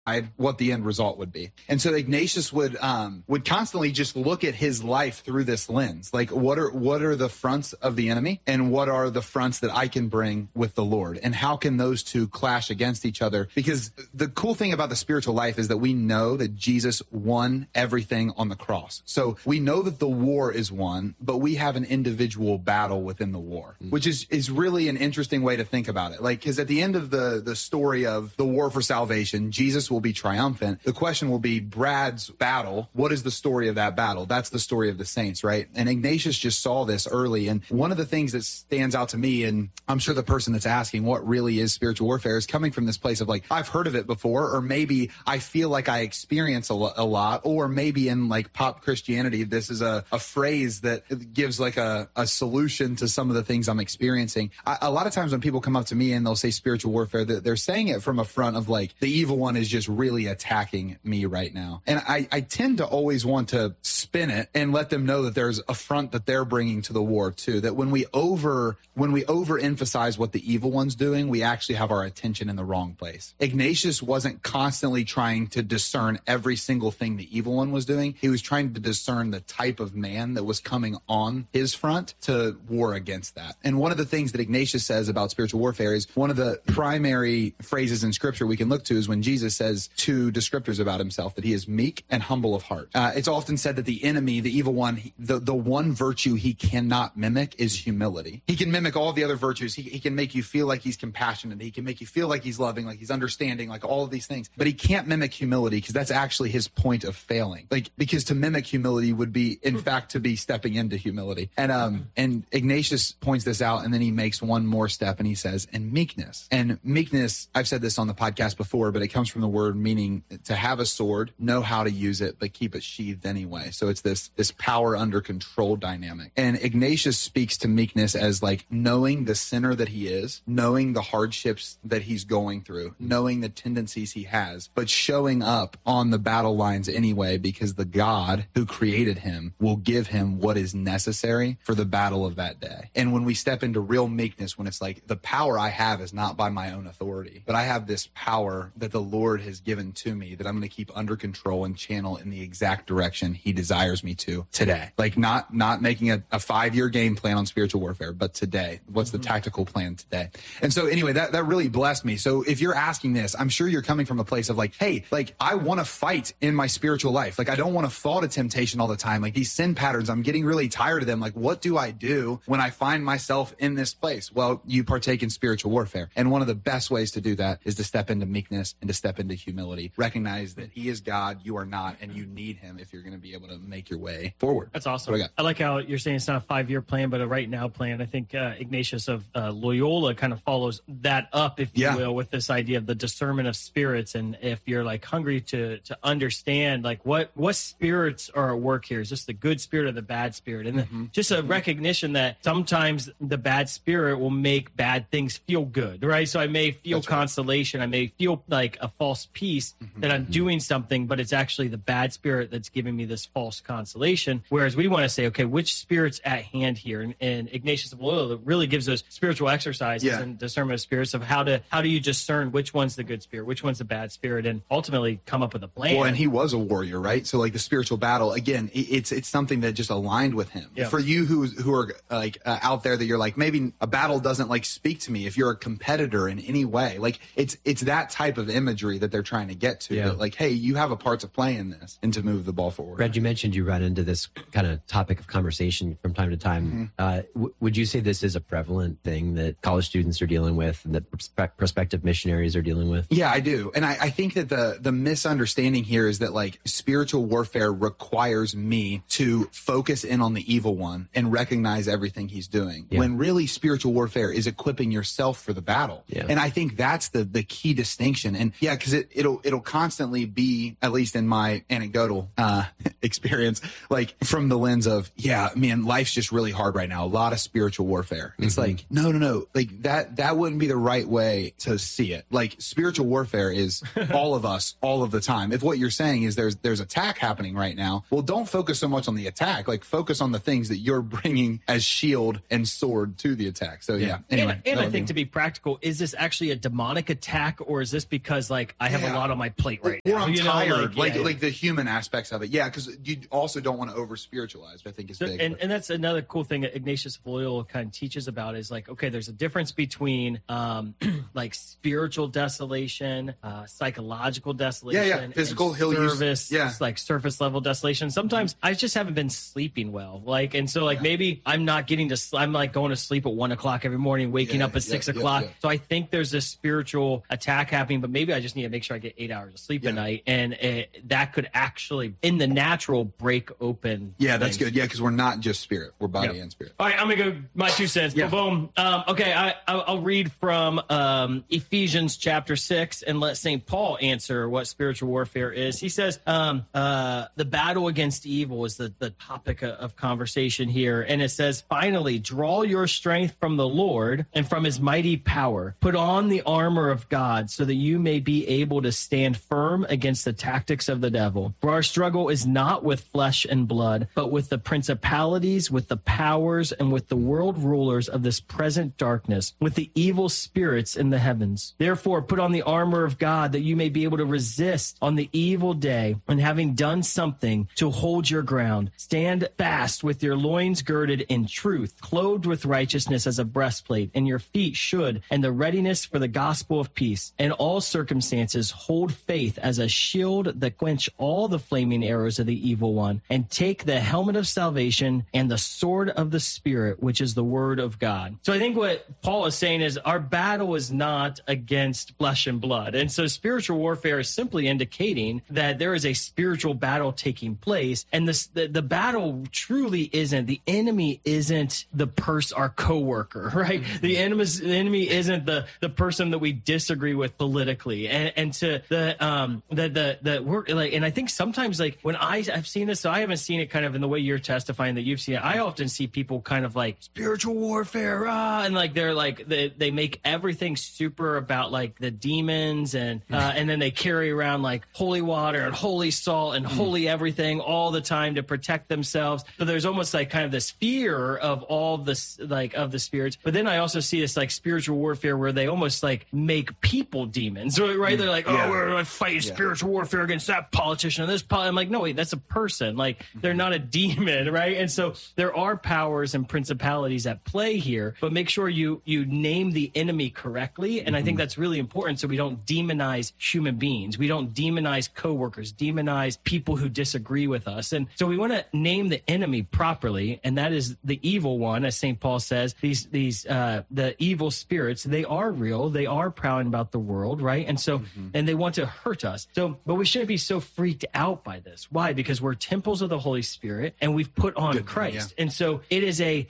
what the end result would be. And so Ignatius would constantly just look at his life through this lens. Like, what are the fronts of the enemy, and what are the fronts that I can bring with the Lord, and how can those two clash against each other? Because the cool thing about the spiritual life is that we know that Jesus won everything on the cross. So we know that the war is won, but we have an individual battle within the war, which is really an interesting way to think about it. Like, because at the end of the story of the war for salvation, Jesus will be triumphant. The question will be, Brad's battle, what is the story of that battle? That's the story of the saints, right? And Ignatius just saw this early. And one of the things that stands out to me, and I'm sure the person that's asking what really is spiritual warfare is coming from this place of like, I've heard of it before, or maybe I feel like I experience a lot, or maybe in like pop Christianity, this is a phrase that gives like a solution to some of the things I'm experiencing. A lot of times when people come up to me and they'll say spiritual warfare, they're saying it from a front of like, the evil one is just really attacking me right now. And I tend to always want to spin it and let them know that there's a front that they're bringing to the war too, that when we overemphasize what the evil one's doing, we actually have our attention in the wrong place. Ignatius wasn't constantly trying to discern every single thing the evil one was doing. He was trying to discern the type of man that was coming on his front to war against that. And one of the things that Ignatius says about spiritual warfare is one of the primary phrases in scripture we can look to is when Jesus says two descriptors about himself, that he is meek and humble of heart. It's often said that the enemy, the evil one, the one virtue he cannot mimic is humility. He can mimic all the other virtues. He can make you feel like he's compassionate. He can make you feel like he's loving, like he's understanding, like all of these things. But he can't mimic humility, because that's actually his point of failing. Like, because to mimic humility would be, in fact, to be stepping into humility. And Ignatius points this out, and then he makes one more step, and he says, and meekness. And meekness, I've said this on the podcast before, but it comes from the word meaning to have a sword, know how to use it, but keep it sheathed anyway. So it's this power under control dynamic. And Ignatius speaks to meekness as like knowing the sinner that he is, knowing the hardships that he's going through, knowing the tendencies he has, but showing up on the battle lines anyway, because the God who created him will give him what is necessary for the battle of that day. And when we step into real meekness, when it's like, the power I have is not by my own authority, but I have this power that the Lord has given to me that I'm going to keep under control and channel in the exact direction he desires me to today. Like not making a 5-year game plan on spiritual warfare, but today, what's the tactical plan today? And so anyway, that really blessed me. So if you're asking this, I'm sure you're coming from a place of like, hey, like I want to fight in my spiritual life. Like I don't want to fall to temptation all the time. Like these sin patterns, I'm getting really tired of them. Like what do I do when I find myself in this place? Well, you partake in spiritual warfare. And one of the best ways to do that is to step into meekness and to step into humility. Recognize that he is God, you are not, and you need him if you're going to be able to make your way forward. That's awesome. I like how you're saying it's not a 5-year plan, but a right now plan. I think Ignatius of Loyola kind of follows that up, if you will, with this idea of the discernment of spirits. And if you're like hungry to understand like what spirits are at work here, is this the good spirit or the bad spirit? And just a recognition that sometimes the bad spirit will make bad things feel good, right? So I may feel consolation. I may feel like a false peace that I'm doing something, but it's actually the bad spirit that's giving me this false consolation. Whereas we want to say, okay, which spirit's at hand here? And Ignatius of Loyola really gives us spiritual exercises and discernment of spirits of how do you discern which one's the good spirit, which one's the bad spirit, and ultimately come up with a plan. Well, and he was a warrior, right? So like the spiritual battle, again, it's something that just aligned with him. For you who are like out there that you're like, maybe a battle doesn't like speak to me. If you're a competitor in any way, like it's that type of imagery that they're trying to get to. That like, hey, you have a part to play in this and to move the ball forward. Brad, you mentioned you run into this kind of topic of conversation from time to time. Would you say this is a prevalent thing that college students are dealing with and that prospective missionaries are dealing with? Yeah, I do. And I think that the misunderstanding here is that like spiritual warfare requires me to focus in on the evil one and recognize everything he's doing, when really spiritual warfare is equipping yourself for the battle. And I think that's the key distinction. And because it'll constantly be, at least in my anecdotal experience, like from the lens of, man, life's just really hard right now. A lot of spiritual warfare. It's like, no. Like that wouldn't be the right way to see it. Like spiritual warfare is all of us, all of the time. If what you're saying is there's attack happening right now, well, don't focus so much on the attack. Like focus on the things that you're bringing as shield and sword to the attack. So anyway. And I think to be practical, is this actually a demonic attack, or is this because like I have a lot on my plate right now. Or I'm tired, know, like the human aspects of it. Yeah, because you also don't want to over-spiritualize, I think is big. And that's another cool thing that Ignatius of Loyola kind of teaches about is like, okay, there's a difference between like spiritual desolation, psychological desolation, physical service, like surface level desolation. Sometimes I just haven't been sleeping well, like, and so like maybe I'm not getting to. I'm like going to sleep at 1 o'clock every morning, waking up at 6 o'clock. So I think there's this spiritual attack happening, but maybe I just need to make sure I get 8 hours of sleep a night, and that could actually, in the natural, break open. Yeah, that's good. Yeah, because we're not just spirit; we're body and spirit. All right, I'm gonna go my 2 cents. Yeah. Boom. Okay, I'll read from Ephesians chapter 6 and let St. Paul answer what spiritual warfare is. He says the battle against evil is the topic of conversation here, and it says, finally, draw your strength from the Lord and from his mighty power. Put on the armor of God so that you may be able to stand firm against the tactics of the devil. For our struggle is not with flesh and blood, but with the principalities, with the powers, and with the world rulers of this present darkness, with the evil spirits in the heavens. Therefore, put on the armor of God that you may be able to resist on the evil day, and having done something, to hold your ground. Stand fast with your loins girded in truth, clothed with righteousness as a breastplate, and your feet should, and the readiness for the gospel of peace. In all circumstances, hold faith as a shield that quench all the flaming arrows of the evil one, and take the helmet of salvation and the sword of the Spirit, which is the word of God. So I think what Paul is saying is our battle is not against flesh and blood. And so spiritual warfare is simply indicating that there is a spiritual battle taking place. And the battle truly isn't, the enemy isn't our coworker, right? The enemy isn't the person that we disagree with politically. And to the work, like, and I think sometimes, like, when I've seen this, so I haven't seen it kind of in the way you're testifying that you've seen it. I often see people kind of like spiritual warfare, and like they're like they make everything super about like the demons, and then they carry around like holy water and holy salt and holy everything all the time to protect themselves. But there's almost like kind of this fear of all this, like, of the spirits. But then I also see this like spiritual warfare where they almost like make people demons, right? They're like, we're going to fight spiritual warfare against that politician and this I'm like, no, wait, that's a person. Like, they're not a demon, right? And so there are powers and principalities at play here, but make sure you name the enemy correctly. And I think that's really important, so we don't demonize human beings. We don't demonize coworkers, demonize people who disagree with us. And so we want to name the enemy properly, and that is the evil one, as St. Paul says. These the evil spirits, they are real. They are prowling about the world, right? And so, and they want to hurt us. So, but we shouldn't be so freaked out by this. Why? Because we're temples of the Holy Spirit, and we've put on Christ. And so it is a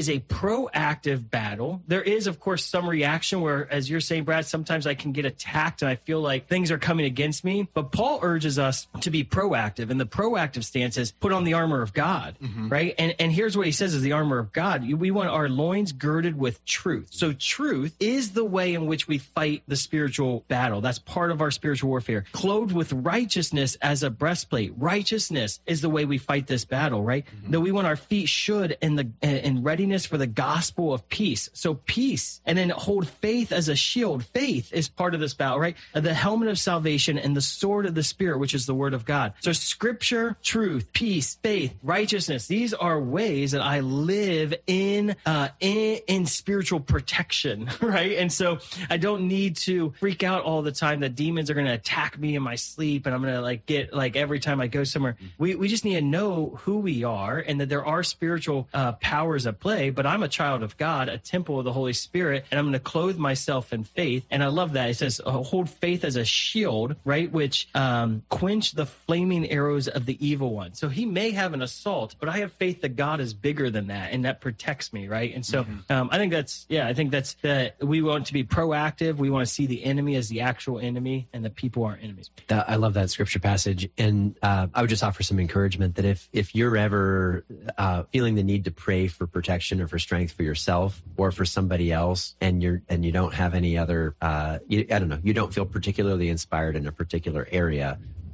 proactive battle. There is, of course, some reaction where, as you're saying, Brad, sometimes I can get attacked and I feel like things are coming against me. But Paul urges us to be proactive, and the proactive stance is put on the armor of God, right? And here's what he says is the armor of God. We want our loins girded with truth. So truth is the way in which we fight the spiritual battle. That's part of our spiritual warfare. Clothed with righteousness as a breastplate. Righteousness is the way we fight this battle, right? That we want our feet should in readiness for the gospel of peace. So peace, and then hold faith as a shield. Faith is part of this battle, right? The helmet of salvation and the sword of the Spirit, which is the word of God. So scripture, truth, peace, faith, righteousness. These are ways that I live in spiritual protection, right? And so I don't need to freak out all the time that demons are going to attack me in my sleep, and I'm going to like get like every time I go somewhere. We just need to know who we are, and that there are spiritual powers at play, but I'm a child of God, a temple of the Holy Spirit, and I'm going to clothe myself in faith. And I love that. It says, hold faith as a shield, right? Which quench the flaming arrows of the evil one. So he may have an assault, but I have faith that God is bigger than that, and that protects me, right? And so I think that's that we want to be proactive. We want to see the enemy as the actual enemy, and the people are enemies. I love that scripture passage. And I would just offer some encouragement that if you're ever feeling the need to pray for protection or for strength for yourself or for somebody else, and you don't have any other, you don't feel particularly inspired in a particular area,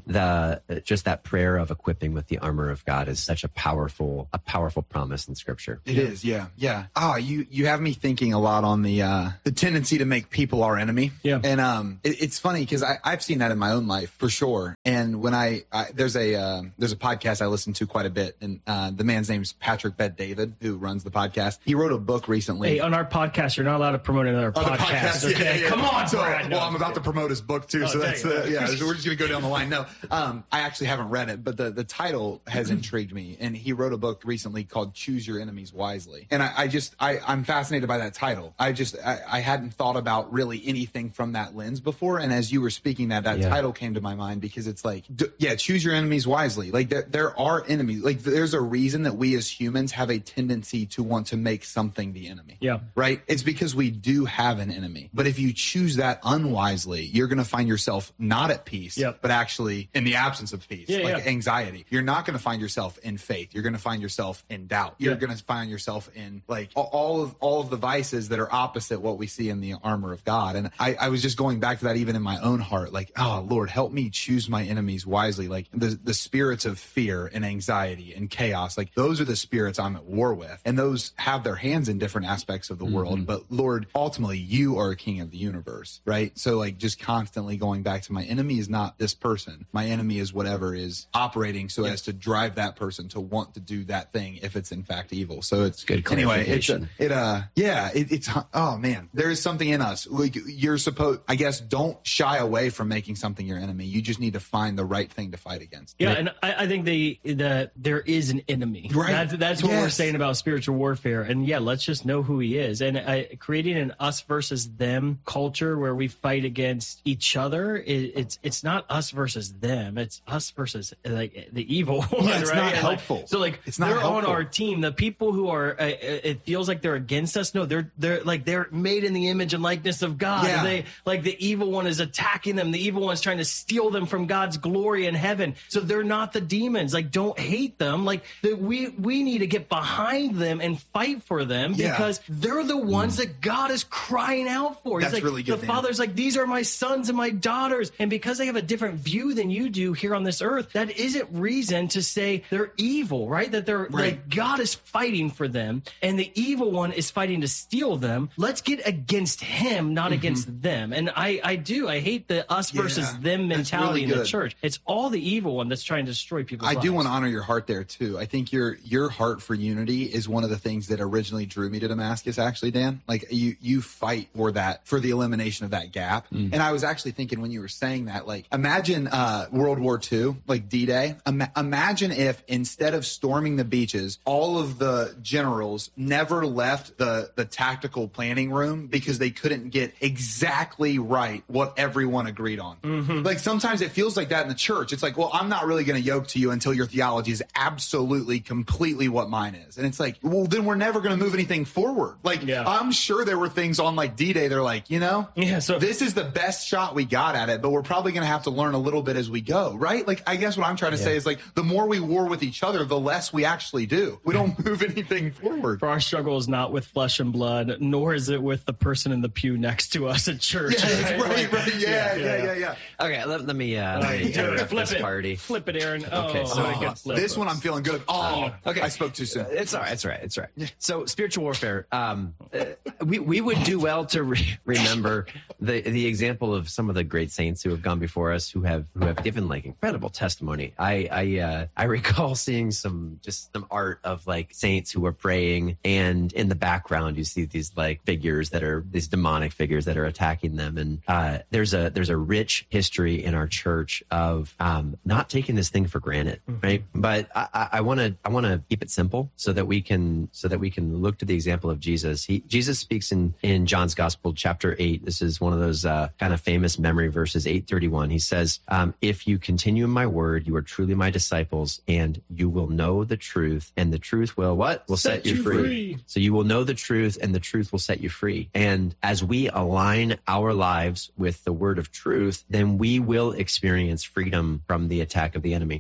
just that prayer of equipping with the armor of God is such a powerful promise in Scripture. It is, yeah. You have me thinking a lot on the tendency to make people our enemy. Yeah. And it's funny because I've seen that in my own life for sure. And when there's a podcast I listen to quite a bit, and the man's name's Patrick Bet-David, who runs the podcast. He wrote a book recently. Hey, on our podcast, you're not allowed to promote another podcast. Okay, yeah. Come on, so, Brad. Well, I'm about to promote his book too, so that's so we're just gonna go down the line. No, I actually haven't read it, but the title has intrigued me. And he wrote a book recently called "Choose Your Enemies Wisely," and I'm fascinated by that title. I hadn't thought about really anything from that lens before, and as you were speaking that title came to my mind, because it's like, choose your enemies wisely. Like there are enemies. Like there's a reason that we as humans have a tendency to want to make something the enemy. Yeah. Right? It's because we do have an enemy. But if you choose that unwisely, you're going to find yourself not at peace, but actually in the absence of peace, anxiety. You're not going to find yourself in faith. You're going to find yourself in doubt. You're going to find yourself in like all of the vices that are opposite what we see in the armor of God. And I was just going back to that even in my own heart, like, oh Lord, help me choose my enemies wisely. Like the spirits of fear and anxiety and chaos, like those are the spirits I'm at war with. And those have their hands in different aspects of the world. But Lord, ultimately you are a king of the universe, right? So like just constantly going back to my enemy is not this person. My enemy is whatever is operating so as to drive that person to want to do that thing if it's in fact evil. So it's good clarification. It's oh man, there is something in us. Like you're supposed, I guess, don't shy away from making something your enemy. You just need to find the right thing to fight against. Yeah, and I think there is an enemy. Right. That's what we're saying about spiritual warfare. And let's just know who he is. And creating an us versus them culture where we fight against each other, it's not us versus them. It's us versus like the evil one, it's right? not and helpful. So like it's not they're helpful. On our team. The people who are, it feels like they're against us. No, they're made in the image and likeness of God. Yeah. And like the evil one is attacking them. The evil one is trying to steal them from God's glory in heaven. So they're not the demons. Like don't hate them. Like we need to get behind them and fight for them because they're the ones that God is crying out for. That's He's like, really good, the Father's like, these are my sons and my daughters. And because they have a different view than you do here on this earth, that isn't reason to say they're evil, right? That they're like God is fighting for them and the evil one is fighting to steal them. Let's get against him, not against them. And I hate the us versus them mentality in the church. It's all the evil one that's trying to destroy people's lives. I do want to honor your heart there too. I think your heart for unity is one of the things that originally drew me to Damascus, actually, Dan. Like you fight for that, for the elimination of that gap. And I was actually thinking when you were saying that, like imagine World War II, like D-Day. Imagine if instead of storming the beaches, all of the generals never left the tactical planning room because they couldn't get exactly right what everyone agreed on. Like sometimes it feels like that in the church. It's like, well, I'm not really going to yoke to you until your theology is absolutely, completely what mine is. And it's like, well, then we're never going to move anything forward. Like, I'm sure there were things on like D-Day. They're like, so this is the best shot we got at it, but we're probably going to have to learn a little bit as we go, right? Like, I guess what I'm trying to say is like, the more we war with each other, the less we actually do. We don't move anything forward. For our struggle is not with flesh and blood, nor is it with the person in the pew next to us at church. Right. Yeah. Okay, let me interrupt this party. Flip it, Aaron. Okay, so this one I'm feeling good. Okay. I spoke too soon. It's all right. So spiritual warfare. We would do well to remember the example of some of the great saints who have gone before us, who have given like incredible testimony. I recall seeing some art of like saints who were praying, and in the background you see these like figures that are these demonic figures that are attacking them. And there's a rich history in our church of not taking this thing for granted, right? But I want to keep it simple so that we can look to the example of Jesus. Jesus speaks in John's Gospel, chapter 8. This is one of those kind of famous memory verses, 8:31. He says, if you continue in my word, you are truly my disciples, and you will know the truth, and the truth will what? Will set you free. So you will know the truth, and the truth will set you free. And as we align our lives with the word of truth, then we will experience experience freedom from the attack of the enemy.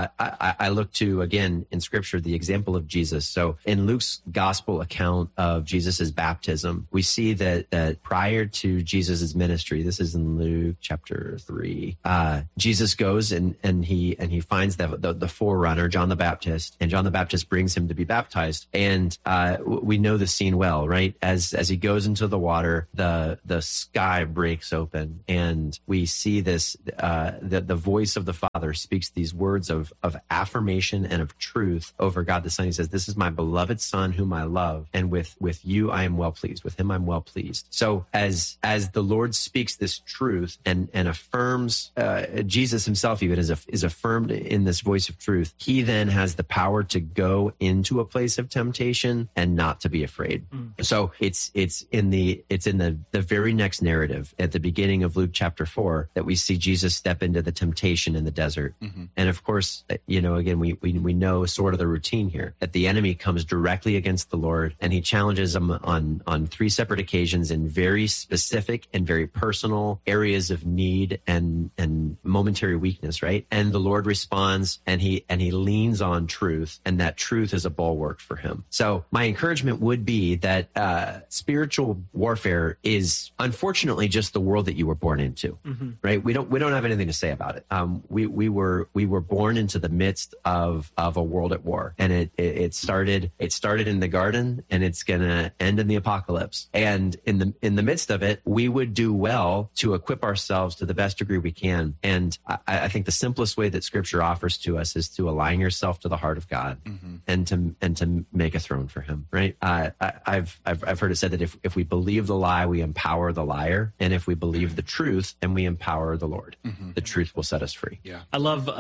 I look to, again, in scripture, the example of Jesus. So in Luke's gospel account of Jesus's baptism, we see that prior to Jesus's ministry, this is in Luke chapter 3, Jesus goes and he finds the forerunner, John the Baptist, and John the Baptist brings him to be baptized. And we know the scene well, right? As he goes into the water, the sky breaks open, and we see this, the voice of the Father speaks these words of affirmation and of truth over God the Son. He says, "This is my beloved Son whom I love, and with you I am well pleased. With him I'm well pleased." So as the Lord speaks this truth and affirms, Jesus himself even is affirmed in this voice of truth, he then has the power to go into a place of temptation and not to be afraid. So it's in the very next narrative at the beginning of Luke chapter 4 that we see Jesus step into the temptation in the desert. And of course, again, we know sort of the routine here, that the enemy comes directly against the Lord, and he challenges him on 3 separate occasions in very specific and very personal areas of need and momentary weakness, right? And the Lord responds, and he leans on truth, and that truth is a bulwark for him. So my encouragement would be that spiritual warfare is unfortunately just the world that you were born into, right? We don't have anything to say about it. We were born into the midst of a world at war, and it started in the garden, and it's gonna end in the apocalypse. And in the midst of it, we would do well to equip ourselves to the best degree we can. And I think the simplest way that Scripture offers to us is to align yourself to the heart of God, and to make a throne for Him. Right? I've heard it said that if we believe the lie, we empower the liar, and if we believe the truth, then we empower the Lord. The truth will set us free. Yeah, I love.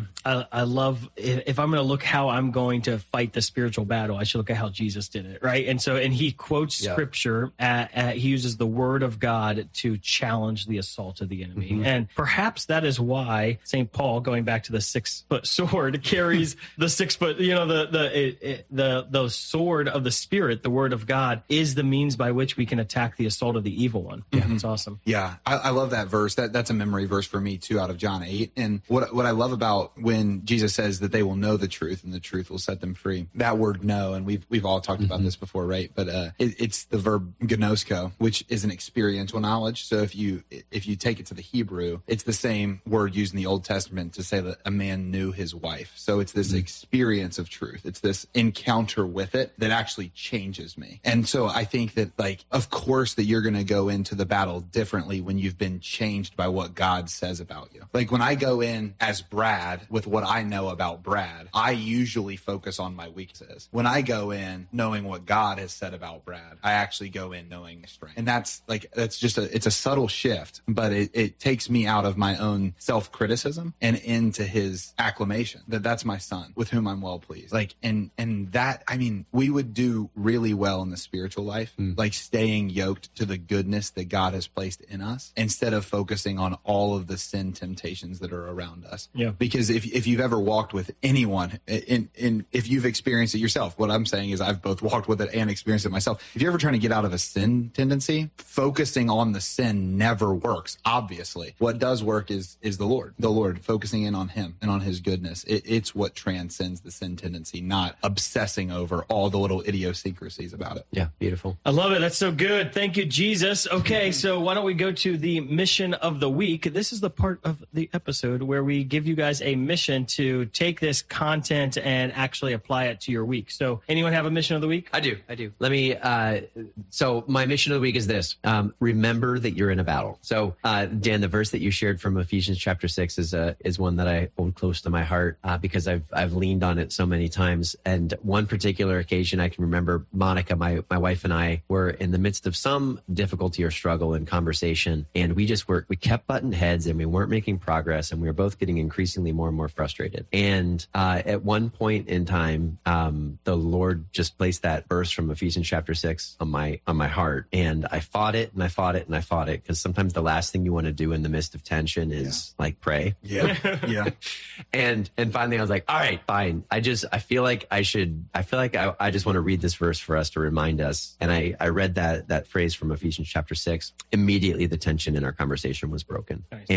I love if I'm going to look how I'm going to fight the spiritual battle, I should look at how Jesus did it, right? And he quotes Scripture. He uses the Word of God to challenge the assault of the enemy, and perhaps that is why St. Paul, going back to the 6-foot sword, carries the 6 foot. The sword of the Spirit, the Word of God, is the means by which we can attack the assault of the evil one. Yeah, it's awesome. Yeah, I love that verse. That's a memory verse for me too, out of John 8. And what I love about when Jesus says that they will know the truth and the truth will set them free, that word "know," and we've all talked about this before, right? But it's the verb gnosko, which is an experiential knowledge. So if you take it to the Hebrew, it's the same word used in the Old Testament to say that a man knew his wife. So it's this experience of truth. It's this encounter with it that actually changes me. And so I think that, of course, that you're going to go into the battle differently when you've been changed by what God says about you. Like when I go in as Brad with what I know about Brad, I usually focus on my weaknesses. When I go in knowing what God has said about Brad, I actually go in knowing his strength. And that's just it's a subtle shift, but it takes me out of my own self-criticism and into his acclamation that that's my son with whom I'm well pleased. And that, I mean, we would do really well in the spiritual life, staying yoked to the goodness that God has placed in us instead of focusing on all of the sin temptations that are around us. Yeah. Because if you've ever walked with anyone, if you've experienced it yourself, what I'm saying is I've both walked with it and experienced it myself. If you're ever trying to get out of a sin tendency, focusing on the sin never works, obviously. What does work is the Lord, focusing in on him and on his goodness. It's what transcends the sin tendency, not obsessing over all the little idiosyncrasies about it. Yeah, beautiful. I love it. That's so good. Thank you, Jesus. Okay, so why don't we go to the mission of the week? This is the part of the episode where we give you guys a mission to take this content and actually apply it to your week. So anyone have a mission of the week? I do. Let me, so my mission of the week is this. Remember that you're in a battle. So, Dan, the verse that you shared from Ephesians chapter 6 is one that I hold close to my heart, because I've leaned on it so many times. And one particular occasion I can remember, Monica, my wife, and I were in the midst of some difficulty or struggle in conversation. And we kept butting heads, and we weren't making progress, and we were both getting increasingly more and more frustrated. And at one point in time, the Lord just placed that verse from Ephesians chapter 6 on my heart. And I fought it, and I fought it, and I fought it, because sometimes the last thing you want to do in the midst of tension is pray. Yeah. Yeah. And finally I was like, all right, fine. I feel like I just want to read this verse for us to remind us. And I read that phrase from Ephesians chapter 6. Immediately the tension in our conversation was broken. Nice. And we were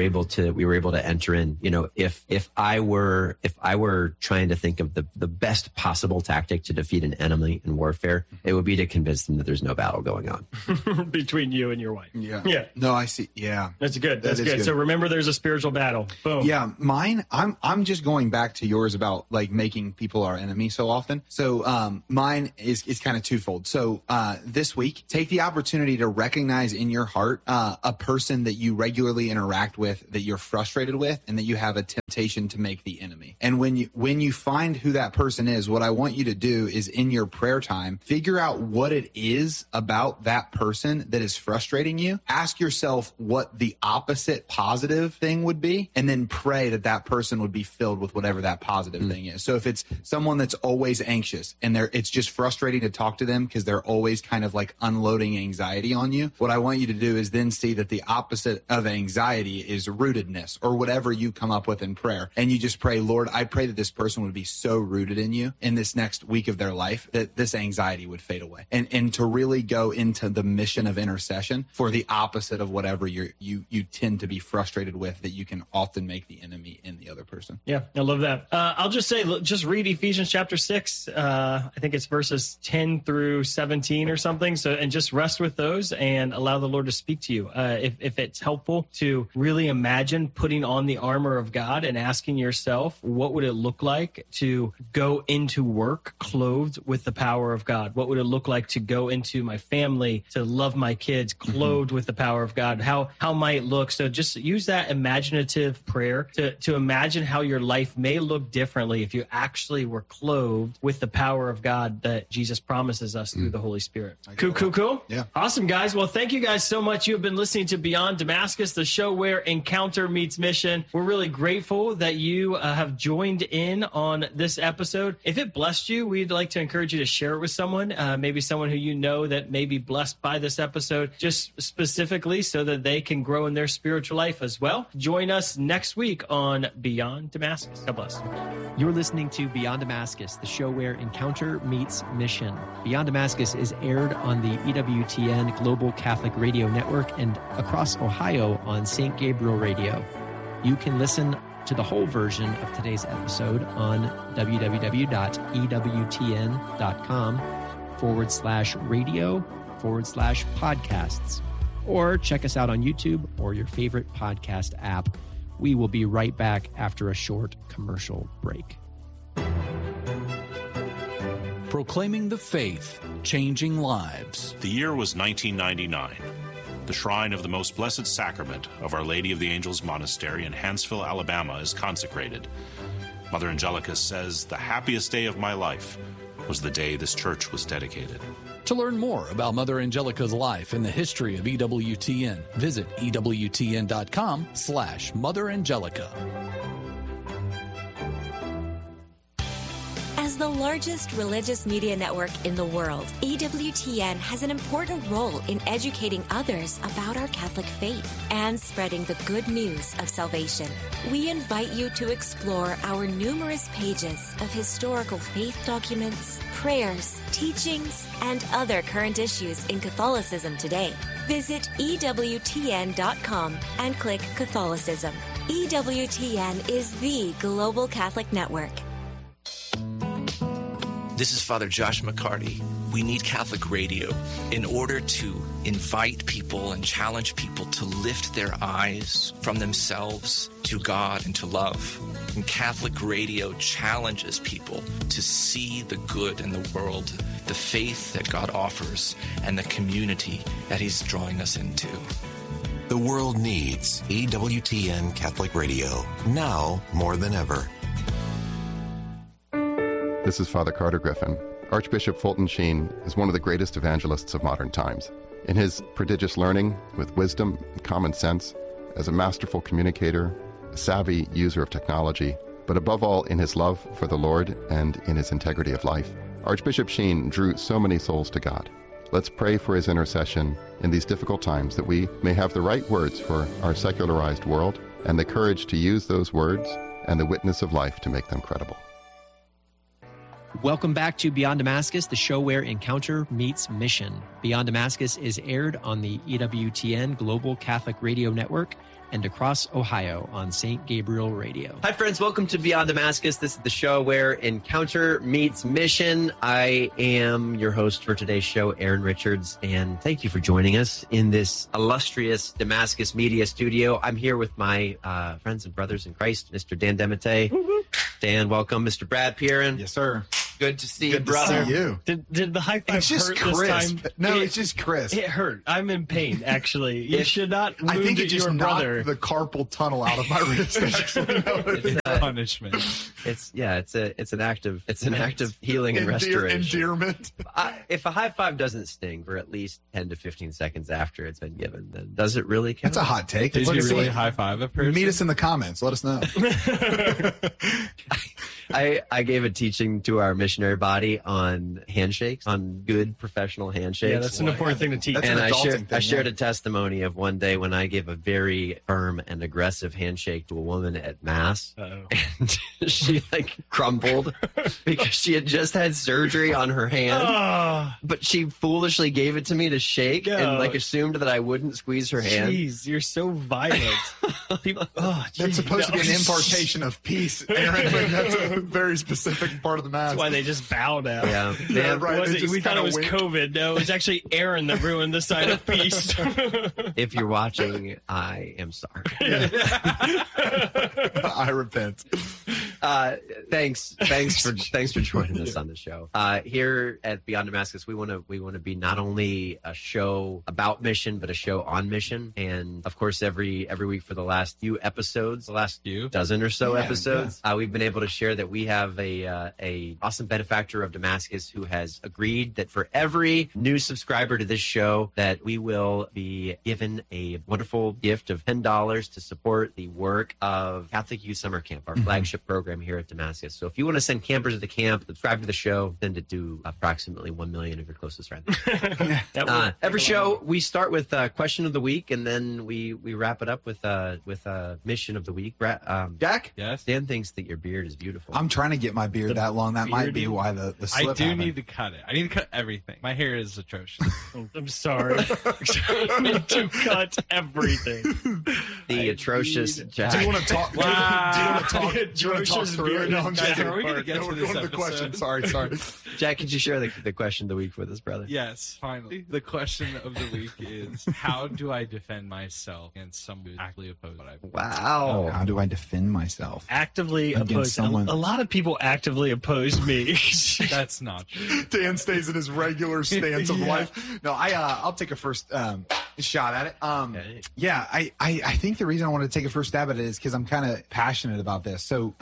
able to enter in. You know, if I were trying to think of the best possible tactic to defeat an enemy in warfare, it would be to convince them that there's no battle going on between you and your wife. Yeah. No, I see. Yeah. That's good. That's good. So remember, there's a spiritual battle. Boom. Yeah. Mine, I'm just going back to yours about like making people our enemy so often. So mine is kind of twofold. So this week, take the opportunity to recognize in your heart a person that you regularly interact with, that you're frustrated with, and that you have a temptation to make the enemy. And when you find who that person is, what I want you to do is in your prayer time, figure out what it is about that person that is frustrating you. Ask yourself what the opposite positive thing would be, and then pray that person would be filled with whatever that positive thing is. So if it's someone that's always anxious and it's just frustrating to talk to them because they're always kind of like unloading anxiety on you, what I want you to do is then see that the opposite of anxiety is rootedness, or whatever you come up with in prayer. And you just pray, Lord, I pray that this person would be so rooted in you in this next week of their life that this anxiety would fade away. And to really go into the mission of intercession for the opposite of whatever you tend to be frustrated with, that you can often make the enemy in the other person. Yeah, I love that. I'll just say, just read Ephesians chapter 6. I think it's verses 10 through 17 or something. So, and just rest with those and allow the Lord to speak to you. If it's helpful to really imagine putting on the armor of God and asking yourself, what would it look like to go into work clothed with the power of God? What would it look like to go into my family, to love my kids clothed with the power of God? How might it look? So just use that imaginative prayer to imagine how your life may look differently if you actually were clothed with the power of God that Jesus promises us through the Holy Spirit. Cool. Yeah. Awesome, guys. Well, thank you guys so much. You have been listening to Beyond Damascus, the show where encounter meets mission. We're really grateful that you have joined in on this episode. If it blessed you, we'd like to encourage you to share it with someone, maybe someone who you know that may be blessed by this episode, just specifically so that they can grow in their spiritual life as well. Join us next week on Beyond Damascus. God bless. You're listening to Beyond Damascus, the show where encounter meets mission. Beyond Damascus is aired on the EWTN Global Catholic Radio Network and across Ohio on St. Gabriel Radio. You can listen to the whole version of today's episode on www.ewtn.com/radio/podcasts, or check us out on YouTube or your favorite podcast app. We will be right back after a short commercial break. Proclaiming the faith, changing lives. The year was 1999. The Shrine of the Most Blessed Sacrament of Our Lady of the Angels Monastery in Hanceville, Alabama is consecrated. Mother Angelica says, "The happiest day of my life was the day this church was dedicated." To learn more about Mother Angelica's life and the history of EWTN, visit EWTN.com/Mother Angelica. As the largest religious media network in the world, EWTN has an important role in educating others about our Catholic faith and spreading the good news of salvation. We invite you to explore our numerous pages of historical faith documents, prayers, teachings, and other current issues in Catholicism today. Visit EWTN.com and click Catholicism. EWTN is the global Catholic network. This is Father Josh McCarty. We need Catholic radio in order to invite people and challenge people to lift their eyes from themselves to God and to love. And Catholic radio challenges people to see the good in the world, the faith that God offers, and the community that He's drawing us into. The world needs EWTN Catholic Radio, now more than ever. This is Father Carter Griffin. Archbishop Fulton Sheen is one of the greatest evangelists of modern times. In his prodigious learning, with wisdom and common sense, as a masterful communicator, a savvy user of technology, but above all in his love for the Lord and in his integrity of life, Archbishop Sheen drew so many souls to God. Let's pray for his intercession in these difficult times, that we may have the right words for our secularized world and the courage to use those words and the witness of life to make them credible. Welcome back to Beyond Damascus, the show where encounter meets mission. Beyond Damascus is aired on the EWTN Global Catholic Radio Network and across Ohio on St. Gabriel Radio. Hi, friends. Welcome to Beyond Damascus. This is the show where encounter meets mission. I am your host for today's show, Aaron Richards, and thank you for joining us in this illustrious Damascus Media Studio. I'm here with my friends and brothers in Christ, Mr. Dan Demete. Dan, welcome. Mr. Brad Pierin. Yes, sir. Good to see you, brother. See you. Did the high five it's just hurt crisp. this time? No, it's just crisp. It hurt. I'm in pain, actually. You should not wound I think it just your brother. knocked the carpal tunnel out of my wrist. Actually, it's punishment. It's an act of healing and restoration. Endearment. If a high five doesn't sting for at least 10 to 15 seconds after it's been given, then does it really count? That's a hot take. Did you really high five a person? Meet us in the comments. Let us know. I gave a teaching to our missionary body on handshakes, on good professional handshakes. Yeah, that's an important thing to teach. And I shared a testimony of one day when I gave a very firm and aggressive handshake to a woman at Mass. Uh-oh. And she crumbled because she had just had surgery on her hand. But she foolishly gave it to me to shake and assumed that I wouldn't squeeze her hand. Jeez, you're so violent. People, that's supposed to be an impartation of peace, Aaron. Like, that's a very specific part of the Mass. That's why they just bow now. Yeah, right. We thought it was COVID. No, it was actually Aaron that ruined the sign of peace. If you're watching, I am sorry. I repent. Thanks for joining us on the show. Here at Beyond Damascus, we want to be not only a show about mission, but a show on mission. And of course, every week for the last few episodes, the last dozen or so episodes, we've been able to share that we have a awesome benefactor of Damascus who has agreed that for every new subscriber to this show, that we will be given a wonderful gift of $10 to support the work of Catholic Youth Summer Camp, our flagship program here at Damascus. So if you want to send campers to the camp, subscribe to the show, send it to approximately 1 million of your closest friends. Every show we start with question of the week, and then we wrap it up with mission of the week. Jack? Yes? Dan thinks that your beard is beautiful. I'm trying to get my beard that long. That might be why the slip I do happened. need to cut it. I need to cut everything. My hair is atrocious. I'm sorry. I need to cut everything. The atrocious Jack. Do you want to talk? Wow. Do you want to talk through it? No, I'm just Are we going to get to this the episode? question. Sorry. Jack, could you share the question of the week with us, brother? Yes, finally. The question of the week is, how do I defend myself against someone who actively opposes what I believe? Wow. How do I defend myself? Actively Against oppose someone. A lot of people actively oppose me. That's not true. Dan stays in his regular stance of Yeah. life. No, I'll take a first shot at it. Okay. Yeah, I think the reason I want to take a first stab at it is because I'm kind of passionate about this. So,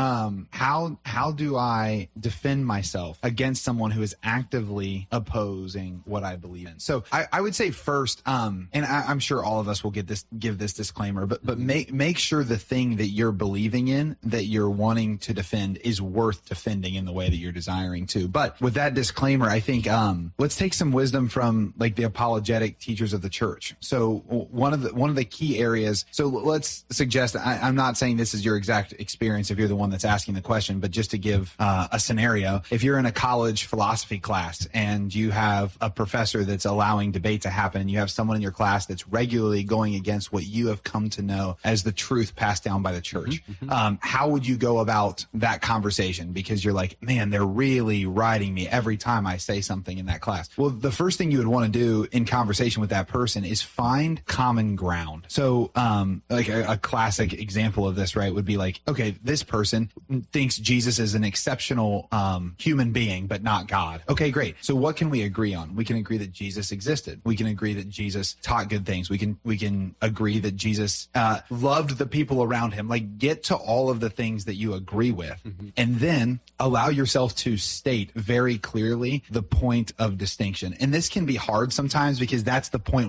how do I defend myself against someone who is actively opposing what I believe in? So, I would say first, and I'm sure all of us will give this disclaimer, but make sure the thing that you're believing in, that you're wanting to defend, is worth defending in the way that you're desiring to. But with that disclaimer, I think let's take some wisdom from like the apologetic teachers of the church. So one of the key areas. So let's suggest, I'm not saying this is your exact experience if you're the one that's asking the question, but just to give a scenario, if you're in a college philosophy class and you have a professor that's allowing debate to happen, and you have someone in your class that's regularly going against what you have come to know as the truth passed down by the church, how would you go about that conversation? Because you're like, man, they're really riding me every time I say something in that class. Well, the first thing you would want to do in conversation with that person is find common ground. So like a classic example of this, right, would be like, okay, this person thinks Jesus is an exceptional human being, but not God. Okay, great. So what can we agree on? We can agree that Jesus existed. We can agree that Jesus taught good things. We can agree that Jesus loved the people around him. Like, get to all of the things that you agree with, and then allow yourself to state very clearly the point of distinction. And this can be hard sometimes because that's the point when conflict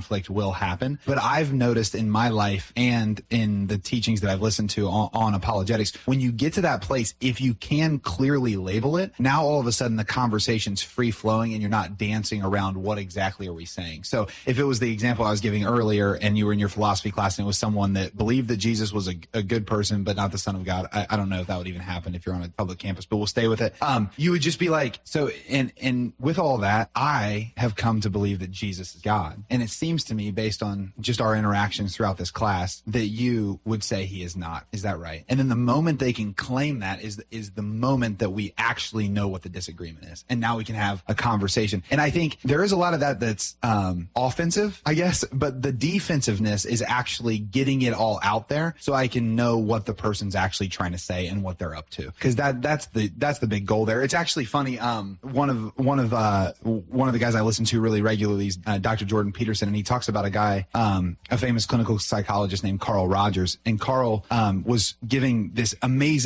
conflict will happen. But I've noticed in my life and in the teachings that I've listened to on apologetics, when you get to that place, if you can clearly label it, now all of a sudden the conversation's free flowing and you're not dancing around what exactly are we saying. So if it was the example I was giving earlier and you were in your philosophy class and it was someone that believed that Jesus was a good person but not the Son of God, I don't know if that would even happen if you're on a public campus, but we'll stay with it. You would just be like, so, and with all that, I have come to believe that Jesus is God. And it seems to me, based on just our interactions throughout this class, that you would say he is not. Is that right? And then the moment they can claim that is the moment that we actually know what the disagreement is. And now we can have a conversation. And I think there is a lot of that that's offensive, I guess, but the defensiveness is actually getting it all out there so I can know what the person's actually trying to say and what they're up to. Because that's the big goal there. It's actually funny. One of the guys I listen to really regularly is Dr. Jordan Peterson, and he talks about a guy, a famous clinical psychologist named Carl Rogers. And Carl was giving this amazing